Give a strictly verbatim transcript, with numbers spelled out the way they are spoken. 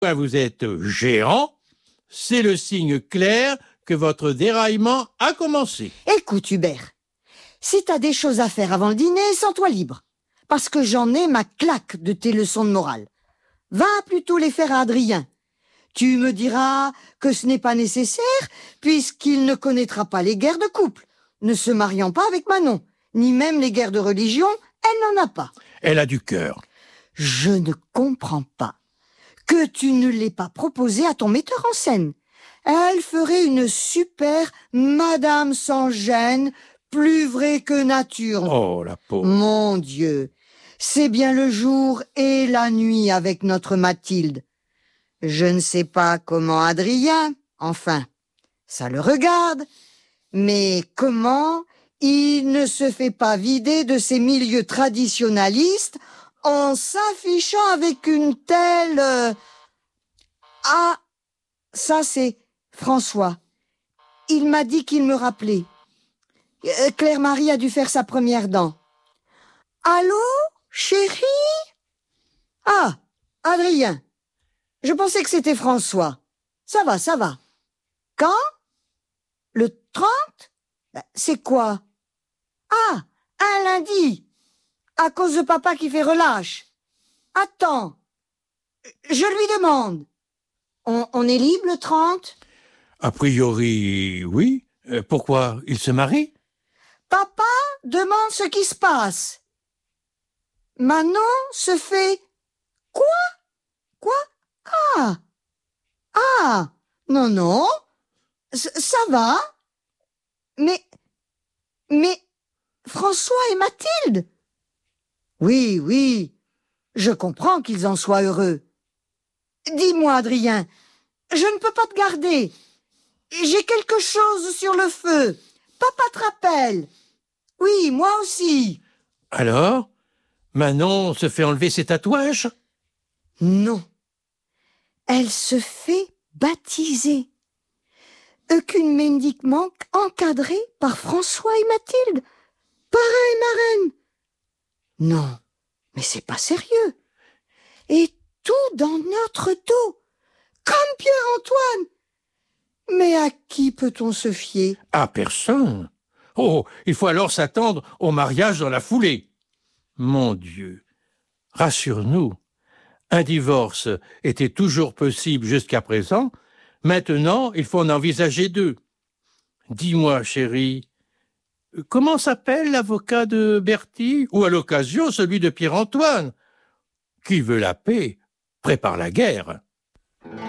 Quand vous êtes géant, c'est le signe clair que votre déraillement a commencé. Écoute, Hubert, si t'as des choses à faire avant le dîner, sens-toi libre. Parce que j'en ai ma claque de tes leçons de morale. Va plutôt les faire à Adrien. Tu me diras que ce n'est pas nécessaire, puisqu'il ne connaîtra pas les guerres de couple, ne se mariant pas avec Manon, ni même les guerres de religion, elle n'en a pas. Elle a du cœur. Je ne comprends pas que tu ne l'aies pas proposé à ton metteur en scène. Elle ferait une super Madame sans gêne, plus vraie que nature. Oh, la pauvre. Mon Dieu, c'est bien le jour et la nuit avec notre Mathilde. Je ne sais pas comment Adrien, enfin, ça le regarde, mais comment il ne se fait pas vider de ses milieux traditionnalistes en s'affichant avec une telle... euh, Ah, ça c'est François. Il m'a dit qu'il me rappelait. Euh, Claire-Marie a dû faire sa première dent. Allô, chérie? Ah, Adrien. Je pensais que c'était François. Ça va, ça va. Quand? Le trente? C'est quoi? Ah, un lundi. À cause de papa qui fait relâche. Attends. Je lui demande. On, on est libre le trente? A priori, oui. Euh, pourquoi? Il se marie? Papa demande ce qui se passe. Manon se fait... Quoi? Quoi? Ah! Ah! Non, non. C- ça va. Mais... Mais... François et Mathilde? Oui, oui. Je comprends qu'ils en soient heureux. Dis-moi, Adrien, je ne peux pas te garder. J'ai quelque chose sur le feu. Papa te rappelle. Oui, moi aussi. Alors? Manon se fait enlever ses tatouages? Non. Elle se fait baptiser. Aucune médiquement encadrée par François et Mathilde. Parrain et marraine. Non, mais c'est pas sérieux. Et tout dans notre dos. Comme Pierre-Antoine. Mais à qui peut-on se fier? À personne. Oh, il faut alors s'attendre au mariage dans la foulée. Mon Dieu, rassure-nous. Un divorce était toujours possible jusqu'à présent. Maintenant, il faut en envisager deux. Dis-moi, chérie, comment s'appelle l'avocat de Berthy, ou à l'occasion celui de Pierre-Antoine? Qui veut la paix prépare la guerre.